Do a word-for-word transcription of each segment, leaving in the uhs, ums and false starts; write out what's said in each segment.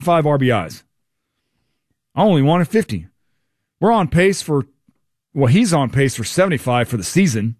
five R B Is. I only wanted fifty. We're on pace for, well, he's on pace for seventy-five for the season.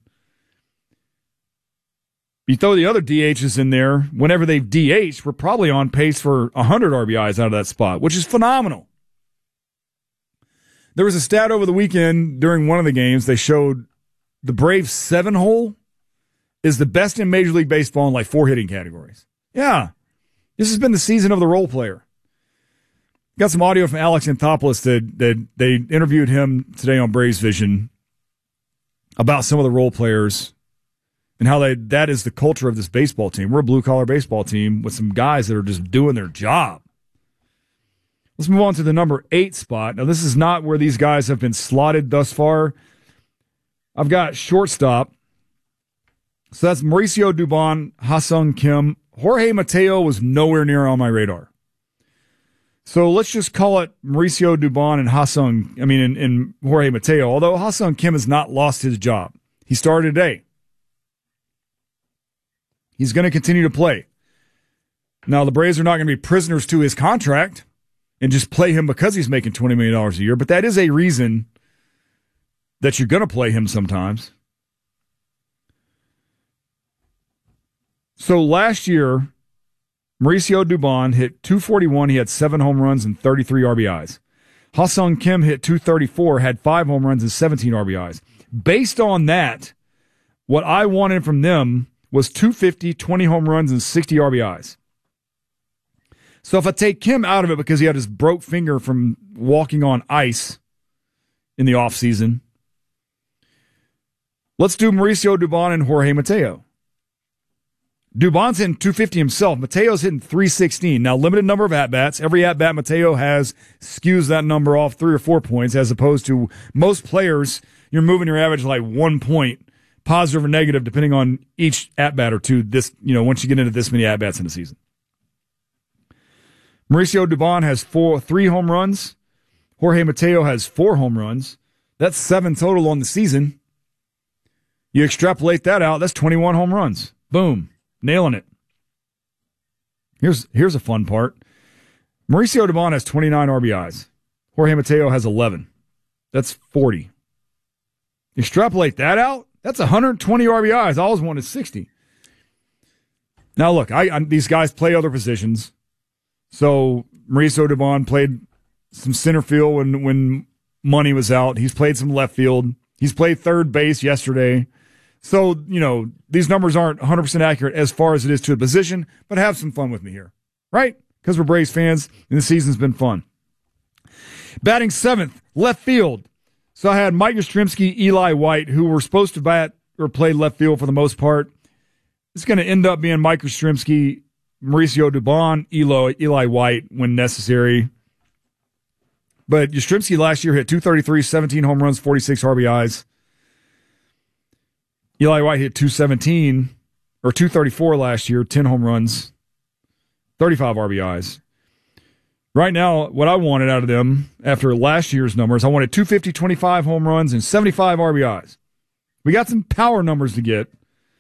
You throw the other D Hs in there, whenever they've D H'd, we're probably on pace for one hundred R B Is out of that spot, which is phenomenal. There was a stat over the weekend during one of the games. They showed the Braves seven-hole is the best in Major League Baseball in like four hitting categories. Yeah, this has been the season of the role player. Got some audio from Alex Anthopoulos that, that they interviewed him today on Braves Vision about some of the role players and how they, that is the culture of this baseball team. We're a blue-collar baseball team with some guys that are just doing their job. Let's move on to the number eight spot. Now, this is not where these guys have been slotted thus far. I've got shortstop. So that's Mauricio Dubon, Ha-Seong Kim. Jorge Mateo was nowhere near on my radar. So let's just call it Mauricio Dubon and Ha-Seong, I mean, and, and Jorge Mateo, although Ha-Seong Kim has not lost his job. He started today. He's going to continue to play. Now, the Braves are not going to be prisoners to his contract and just play him because he's making twenty million dollars a year, but that is a reason that you're going to play him sometimes. So last year, Mauricio Dubon hit two forty-one. He had seven home runs and thirty-three R B Is. Ha-Seong Kim hit two thirty-four, had five home runs and seventeen R B Is. Based on that, what I wanted from them was two fifty, twenty home runs, and sixty R B Is. So if I take Kim out of it because he had his broke finger from walking on ice in the offseason, let's do Mauricio Dubon and Jorge Mateo. Dubon's hitting two fifty himself. Mateo's hitting three sixteen. Now, limited number of at-bats. Every at-bat Mateo has skews that number off three or four points, as opposed to most players, you're moving your average like one point, positive or negative, depending on each at-bat or two, this, you know, once you get into this many at-bats in the season. Mauricio Dubon has four, three home runs. Jorge Mateo has four home runs. That's seven total on the season. You extrapolate that out, that's twenty-one home runs. Boom. Nailing it. Here's here's a fun part. Mauricio Dubon has twenty-nine R B Is. Jorge Mateo has eleven. That's forty. Extrapolate that out, that's one hundred twenty R B Is. I always wanted sixty. Now, look, I, I these guys play other positions. So Mauricio Dubon played some center field when, when money was out. He's played some left field. He's played third base yesterday. So, you know, these numbers aren't one hundred percent accurate as far as it is to a position, but have some fun with me here, right? Because we're Braves fans, and the season's been fun. Batting seventh, left field. So I had Mike Yastrzemski, Eli White, who were supposed to bat or play left field for the most part. It's going to end up being Mike Yastrzemski, Mauricio Dubon, Eli, Eli White when necessary. But Yastrzemski last year hit two thirty-three, seventeen home runs, forty-six R B Is. Eli White hit two seventeen, or two thirty-four last year, ten home runs, thirty-five R B Is. Right now, what I wanted out of them after last year's numbers, I wanted two fifty, twenty-five home runs, and seventy-five R B Is. We got some power numbers to get.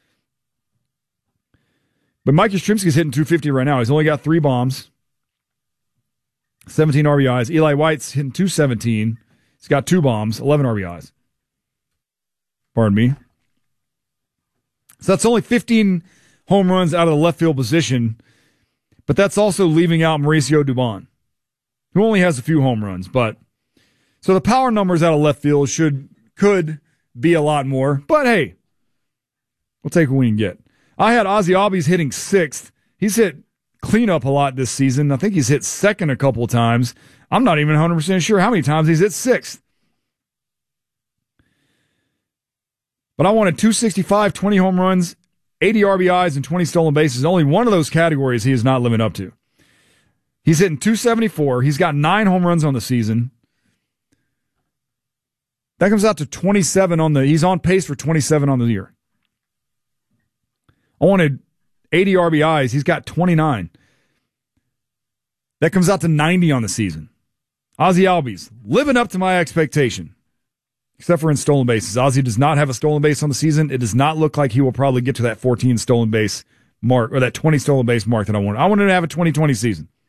But Mike Yastrzemski's hitting two fifty right now. He's only got three bombs, seventeen R B Is. Eli White's hitting two seventeen. He's got two bombs, eleven R B Is. Pardon me. So that's only fifteen home runs out of the left field position, but that's also leaving out Mauricio Dubon, who only has a few home runs. But so the power numbers out of left field should could be a lot more, but hey, we'll take what we can get. I had Ozzie Albies hitting sixth. He's hit cleanup a lot this season. I think he's hit second a couple of times. I'm not even one hundred percent sure how many times he's hit sixth. But I wanted two sixty-five, twenty home runs, eighty R B Is, and twenty stolen bases. Only one of those categories he is not living up to. He's hitting two seventy-four. He's got nine home runs on the season. That comes out to twenty-seven on the, he's on pace for twenty-seven on the year. I wanted eighty R B Is. He's got twenty-nine. That comes out to ninety on the season. Ozzie Albies, living up to my expectation. Except for in stolen bases. Ozzie does not have a stolen base on the season. It does not look like he will probably get to that fourteen stolen base mark, or that twenty stolen base mark that I wanted. I wanted to have a twenty twenty season.